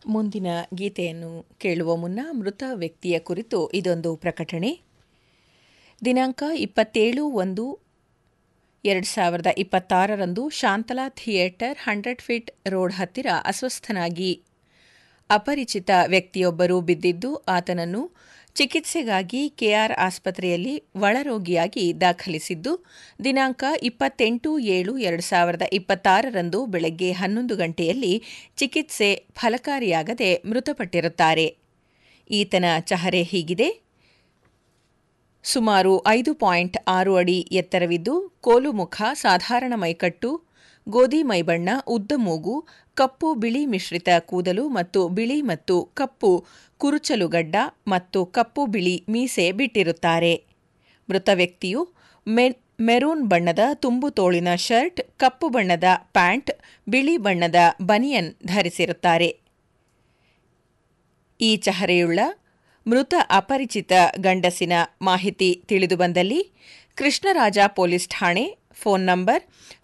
ಮುಂದಿನ ಗೀತೆಯನ್ನು ಕೇಳುವ ಮುನ್ನ ಮೃತ ವ್ಯಕ್ತಿಯ ಕುರಿತು ಇದೊಂದು ಪ್ರಕಟಣೆ. ದಿನಾಂಕ 27/1/2026 ಶಾಂತಲಾ ಥಿಯೇಟರ್ 100 ಫೀಟ್ ರೋಡ್ ಹತ್ತಿರ ಅಸ್ವಸ್ಥನಾಗಿ ಅಪರಿಚಿತ ವ್ಯಕ್ತಿಯೊಬ್ಬರು ಬಿದ್ದಿದ್ದು ಆತನನ್ನು ಚಿಕಿತ್ಸೆಗಾಗಿ ಕೆಆರ್ ಆಸ್ಪತ್ರೆಯಲ್ಲಿ ಒಳರೋಗಿಯಾಗಿ ದಾಖಲಿಸಿದ್ದು ದಿನಾಂಕ 28/7/2026 ಬೆಳಗ್ಗೆ 11 ಗಂಟೆಯಲ್ಲಿ ಚಿಕಿತ್ಸೆ ಫಲಕಾರಿಯಾಗದೆ ಮೃತಪಟ್ಟಿರುತ್ತಾರೆ. ಈತನ ಚಹರೆ ಹೀಗಿದೆ: ಸುಮಾರು 5.6 ಅಡಿ ಎತ್ತರವಿದ್ದು ಕೋಲು ಮುಖ, ಸಾಧಾರಣ ಮೈಕಟ್ಟು, ಗೋಧಿ ಮೈಬಣ್ಣ, ಉದ್ದ ಮೂಗು, ಕಪ್ಪು ಬಿಳಿ ಮಿಶ್ರಿತ ಕೂದಲು ಮತ್ತು ಬಿಳಿ ಮತ್ತು ಕಪ್ಪು ಕುರುಚಲುಗಡ್ಡ ಮತ್ತು ಕಪ್ಪು ಬಿಳಿ ಮೀಸೆ ಬಿಟ್ಟಿರುತ್ತಾರೆ. ಮೃತ ವ್ಯಕ್ತಿಯು ಮೆರೂನ್ ಬಣ್ಣದ ತುಂಬು ತೋಳಿನ ಶರ್ಟ್, ಕಪ್ಪು ಬಣ್ಣದ ಪ್ಯಾಂಟ್, ಬಿಳಿ ಬಣ್ಣದ ಬನಿಯನ್ ಧರಿಸಿರುತ್ತಾರೆ. ಈ ಚಹರೆಯುಳ್ಳ ಮೃತ ಅಪರಿಚಿತ ಗಂಡಸಿನ ಮಾಹಿತಿ ತಿಳಿದುಬಂದಲ್ಲಿ ಕೃಷ್ಣರಾಜ ಪೊಲೀಸ್ ಠಾಣೆ, ಫೋನ್ ನಂಬರ್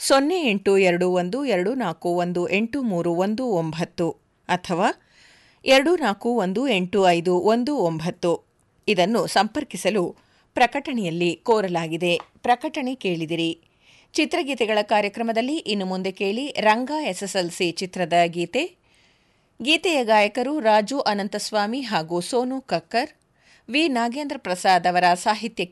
0821241839 ಅಥವಾ 24185119 ಇದನ್ನು ಸಂಪರ್ಕಿಸಲು ಪ್ರಕಟಣೆಯಲ್ಲಿ ಕೋರಲಾಗಿದೆ. ಪ್ರಕಟಣೆ ಕೇಳಿದಿರಿ. ಚಿತ್ರಗೀತೆಗಳ ಕಾರ್ಯಕ್ರಮದಲ್ಲಿ ಇನ್ನು ಮುಂದೆ ಕೇಳಿ ರಂಗ ಎಸ್ಎಸ್ಎಲ್ಸಿ ಚಿತ್ರದ ಗೀತೆ. ಗೀತೆಯ ಗಾಯಕರು ರಾಜು ಅನಂತಸ್ವಾಮಿ ಹಾಗೂ ಸೋನು ಕಕ್ಕರ್. ವಿ ನಾಗೇಂದ್ರ ಪ್ರಸಾದ್ ಅವರ ಸಾಹಿತ್ಯಕ್ಕೆ